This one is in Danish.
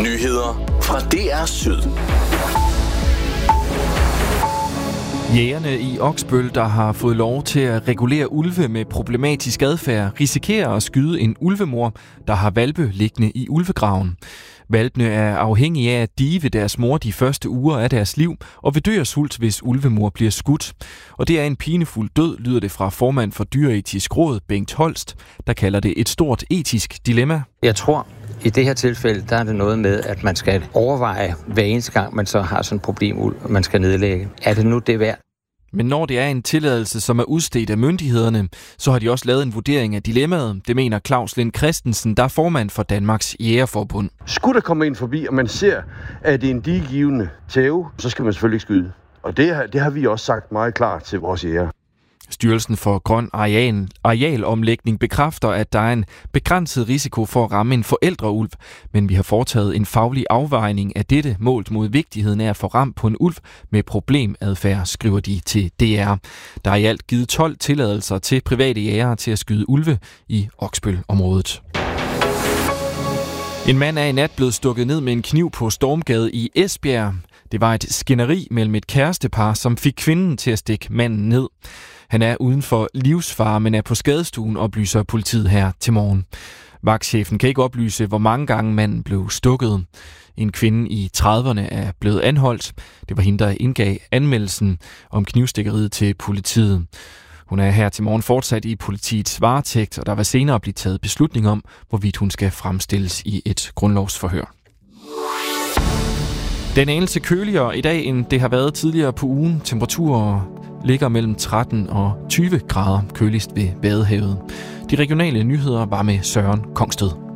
Nyheder fra DR Syd. Jægerne i Oksbøl, der har fået lov til at regulere ulve med problematisk adfærd, risikerer at skyde en ulvemor, der har hvalpe liggende i ulvegraven. Hvalpene er afhængige af at die ved deres mor de første uger af deres liv, og vil dø af sult, hvis ulvemor bliver skudt. Og det er en pinefuld død, lyder det fra formand for Dyreetisk Råd, Bengt Holst, der kalder det et stort etisk dilemma. Jeg tror, i det her tilfælde, der er det noget med, at man skal overveje hver eneste gang, man så har sådan et problem, man skal nedlægge. Er det nu det værd? Men når det er en tilladelse, som er udstedt af myndighederne, så har de også lavet en vurdering af dilemmaet. Det mener Claus Lind Christensen, der er formand for Danmarks Jægerforbund. Skulle der komme en forbi, og man ser, at det er en diegivende tæve, så skal man selvfølgelig ikke skyde. Og det har vi også sagt meget klart til vores jæger. Styrelsen for Grøn Arealomlægning bekræfter, at der er en begrænset risiko for at ramme en forældreulv, men vi har foretaget en faglig afvejning af dette målt mod vigtigheden af at få ramt på en ulv med problemadfærd, skriver de til DR. Der er i alt givet 12 tilladelser til private jægere til at skyde ulve i Oksbøl-området. En mand er i nat blevet stukket ned med en kniv på Stormgade i Esbjerg. Det var et skænderi mellem et kærestepar, som fik kvinden til at stikke manden ned. Han er uden for livsfare, men er på skadestuen, oplyser politiet her til morgen. Vagtchefen kan ikke oplyse, hvor mange gange manden blev stukket. En kvinde i 30'erne er blevet anholdt. Det var hende, der indgav anmeldelsen om knivstikkeriet til politiet. Hun er her til morgen fortsat i politiets varetægt, og der vil senere blive taget beslutning om, hvorvidt hun skal fremstilles i et grundlovsforhør. Den er anelse køligere i dag, end det har været tidligere på ugen. Temperaturer ligger mellem 13 og 20 grader køligst ved Vadehavet. De regionale nyheder var med Søren Kongsted.